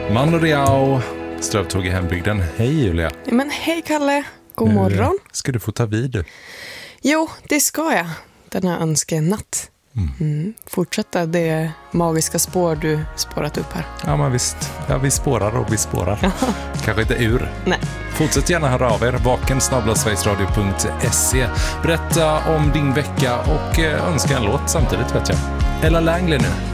Mando Diao, Strövtåg i hembygden. Hej Julia. Men hej Kalle, god morgon. Ska du få ta vid du? Jo, det ska jag. Den här önskenatt. Fortsätta det magiska spår du spårat upp här. Ja men visst, ja, vi spårar och vi spårar. Kanske inte ur. Nej. Fortsätt gärna höra av er, vaken@sverigesradio.se. Berätta om din vecka och önska en låt samtidigt vet jag. Ella Langley nu.